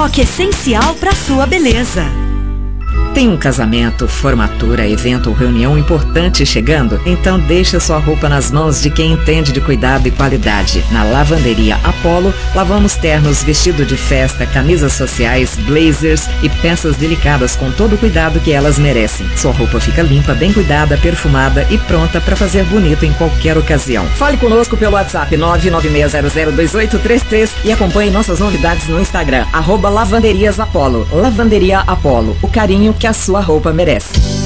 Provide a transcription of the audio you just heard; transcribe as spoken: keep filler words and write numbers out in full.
toque essencial para sua beleza. Tem um casamento, formatura, evento ou reunião importante chegando? Então deixa sua roupa nas mãos de quem entende de cuidado e qualidade. Na Lavanderia Apollo, lavamos ternos, vestido de festa, camisas sociais, blazers e peças delicadas com todo o cuidado que elas merecem. Sua roupa fica limpa, bem cuidada, perfumada e pronta para fazer bonito em qualquer ocasião. Fale conosco pelo WhatsApp nove nove seis zero zero dois oito três três e acompanhe nossas novidades no Instagram, arroba Lavanderias Apollo. Lavanderia Apollo, o carinho que a sua roupa merece.